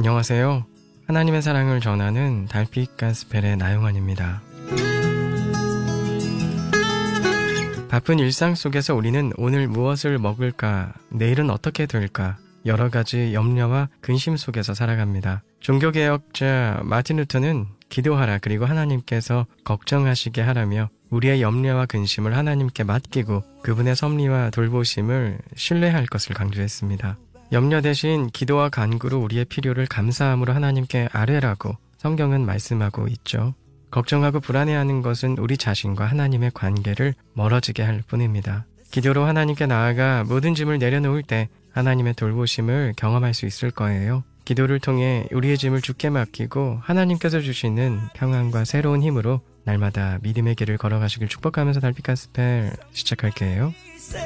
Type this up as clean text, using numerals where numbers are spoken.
안녕하세요. 하나님의 사랑을 전하는 달빛 가스펠의 나용환입니다. 바쁜 일상 속에서 우리는 오늘 무엇을 먹을까, 내일은 어떻게 될까, 여러 가지 염려와 근심 속에서 살아갑니다. 종교개혁자 마틴 루터는 기도하라, 그리고 하나님께서 걱정하시게 하라며 우리의 염려와 근심을 하나님께 맡기고 그분의 섭리와 돌보심을 신뢰할 것을 강조했습니다. 염려 대신 기도와 간구로 우리의 필요를 감사함으로 하나님께 아뢰라고 성경은 말씀하고 있죠. 걱정하고 불안해하는 것은 우리 자신과 하나님의 관계를 멀어지게 할 뿐입니다. 기도로 하나님께 나아가 모든 짐을 내려놓을 때 하나님의 돌보심을 경험할 수 있을 거예요. 기도를 통해 우리의 짐을 주께 맡기고 하나님께서 주시는 평안과 새로운 힘으로 날마다 믿음의 길을 걸어가시길 축복하면서 달빛 가스펠 시작할게요.